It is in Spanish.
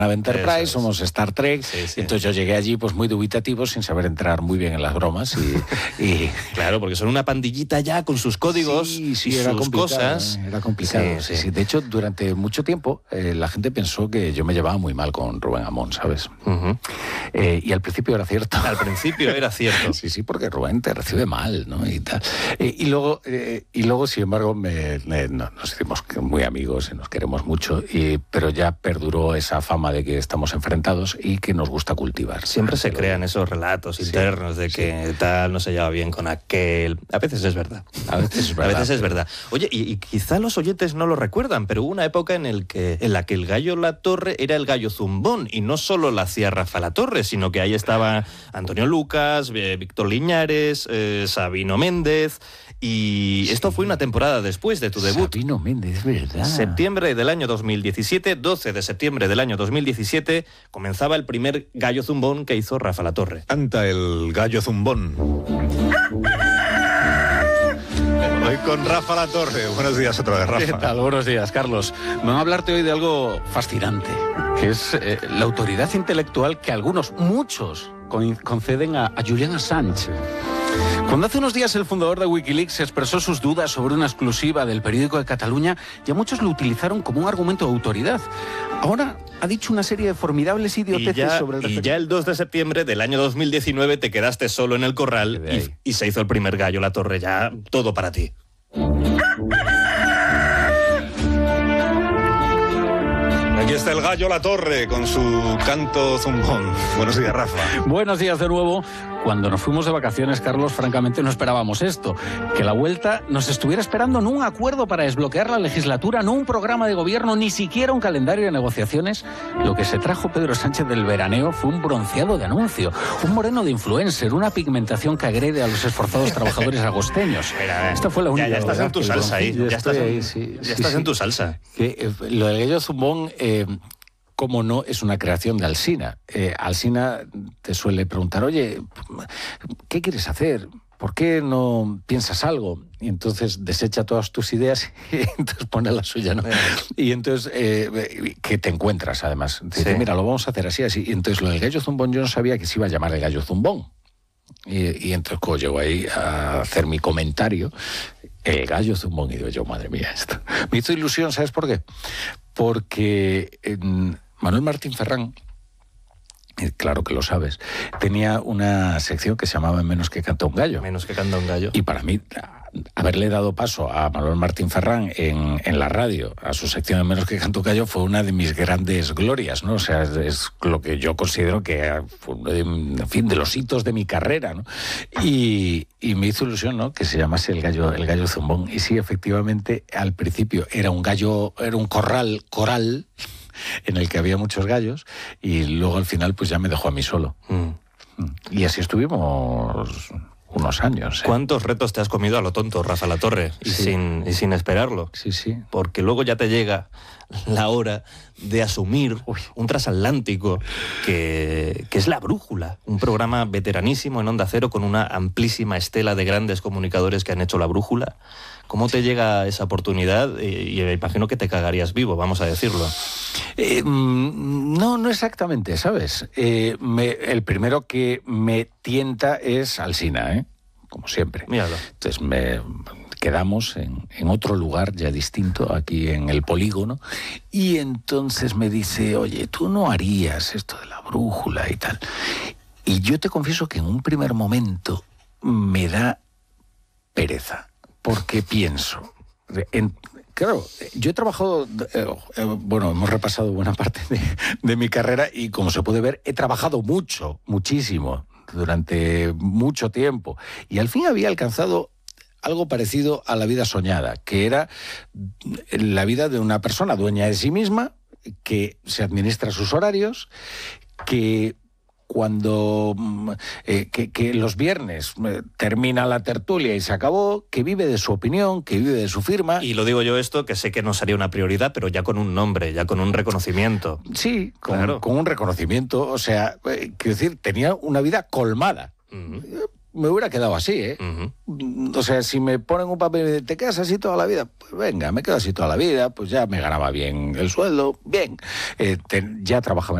Enterprise, somos Star Trek, sí. Entonces yo llegué allí pues muy dubitativo, sin saber entrar muy bien en las bromas y... Claro, porque son una pandillita ya con sus códigos y sus cosas. Era complicado, sí. De hecho, durante mucho tiempo la gente pensó que yo me llevaba muy mal con Rubén Amón, ¿sabes? Uh-huh. Y al principio era cierto. Al principio era cierto. Sí, porque Rubén te recibe mal, ¿no? Y tal. Y luego, sin embargo, nos hicimos muy amigos y nos queremos mucho, pero ya perduró esa fama de que estamos enfrentados y que nos gusta cultivar. Siempre se crean esos relatos internos de que tal no se lleva bien con aquel. A veces es verdad. A veces es verdad. Oye, y quizá los oyentes no lo recuerdan, pero hubo una época en la que el Gallo Latorre era el Gallo Zumbón, y no solo lo hacía Rafa Latorre, sino que ahí estaba Antonio Lucas, Víctor Liñares, Sabino Méndez, y esto fue una temporada después de tu debut. Sabino Méndez, ¿verdad? Septiembre del año 2017, 12 de septiembre del año 2017, comenzaba el primer Gallo Zumbón que hizo Rafa Latorre. Canta el Gallo Zumbón. Hoy con Rafa Latorre. Buenos días otra vez, Rafa. ¿Qué tal? Buenos días, Carlos. Vamos a hablarte hoy de algo fascinante, que es la autoridad intelectual que muchos, conceden a Julian Assange. Cuando hace unos días el fundador de Wikileaks expresó sus dudas sobre una exclusiva del periódico de Cataluña, ya muchos lo utilizaron como un argumento de autoridad. Ahora ha dicho una serie de formidables idioteces sobre el Y ya el 2 de septiembre del año 2019 te quedaste solo en el corral y se hizo el primer Gallo Latorre, ya todo para ti. Aquí está el Gallo Latorre con su canto zumbón. Buenos días, Rafa. Buenos días de nuevo. Cuando nos fuimos de vacaciones, Carlos, francamente no esperábamos esto. Que la vuelta nos estuviera esperando no un acuerdo para desbloquear la legislatura, no un programa de gobierno, ni siquiera un calendario de negociaciones. Lo que se trajo Pedro Sánchez del veraneo fue un bronceado de anuncio, un moreno de influencer, una pigmentación que agrede a los esforzados trabajadores agosteños. Esta fue la única. Ya estás en tu salsa ahí. Ya estás en tu salsa. Lo del Gallo Zumbón... Cómo no, es una creación de Alsina. Alsina te suele preguntar, oye, ¿qué quieres hacer? ¿Por qué no piensas algo? Y entonces desecha todas tus ideas y entonces pone la suya, ¿no? Y entonces, que te encuentras además. Dice, mira, lo vamos a hacer así, así. Y entonces lo del Gallo Zumbón yo no sabía que se iba a llamar el Gallo Zumbón. Y entonces cuando llego ahí a hacer mi comentario, el Gallo Zumbón, y digo yo, madre mía, esto. Me hizo ilusión, ¿sabes por qué? Porque Manuel Martín Ferrán, claro que lo sabes, tenía una sección que se llamaba Menos que canta un gallo. Menos que canta un gallo. Y para mí, haberle dado paso a Manuel Martín Ferrán en la radio, a su sección de Menos que canta un gallo, fue una de mis grandes glorias, ¿no? O sea, es lo que yo considero que fue uno de los hitos de mi carrera, ¿no? Y me hizo ilusión, ¿no?, que se llamase el gallo Zumbón. Y sí, efectivamente, al principio era un coral en el que había muchos gallos, y luego al final pues ya me dejó a mí solo. Y así estuvimos unos años. ¿Cuántos retos te has comido a lo tonto, Rafa Latorre? Y sin esperarlo. Sí. Porque luego ya te llega la hora de asumir un transatlántico que es La Brújula, un programa veteranísimo en Onda Cero con una amplísima estela de grandes comunicadores que han hecho La Brújula. ¿Cómo te llega esa oportunidad? Y me imagino que te cagarías vivo, vamos a decirlo. No exactamente, ¿sabes? El primero que me tienta es Alsina, como siempre. Míralo. Entonces quedamos en otro lugar ya distinto, aquí en el Polígono, y entonces me dice, oye, tú no harías esto de La Brújula y tal. Y yo te confieso que en un primer momento me da pereza. Porque pienso, claro, yo he trabajado, hemos repasado buena parte de mi carrera y como se puede ver, he trabajado muchísimo, durante mucho tiempo. Y al fin había alcanzado algo parecido a la vida soñada, que era la vida de una persona dueña de sí misma, que se administra sus horarios, que cuando que los viernes termina la tertulia y se acabó, que vive de su opinión, que vive de su firma. Y lo digo yo esto, que sé que no sería una prioridad, pero ya con un nombre, ya con un reconocimiento. Sí, con un reconocimiento. O sea, quiero decir, tenía una vida colmada. me hubiera quedado así, ¿eh? O sea, si me ponen un papel y me dicen, ¿te quedas así toda la vida? Pues venga, me quedo así toda la vida, pues ya me ganaba bien el sueldo, bien. Ya trabajaba